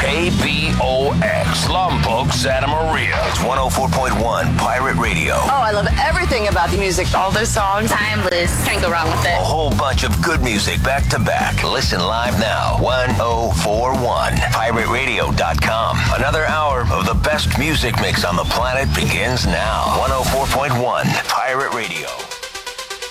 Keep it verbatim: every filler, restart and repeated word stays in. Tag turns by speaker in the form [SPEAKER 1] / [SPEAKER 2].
[SPEAKER 1] K B O X, Lombok, Santa Maria. It's one oh four point one Pirate Radio.
[SPEAKER 2] Oh, I love everything about the music.
[SPEAKER 3] All those songs, timeless. Can't go wrong with it.
[SPEAKER 1] A whole bunch of good music back to back. Listen live now. one oh four one pirate radio dot com. Another hour of the best music mix on the planet begins now. one oh four point one Pirate Radio.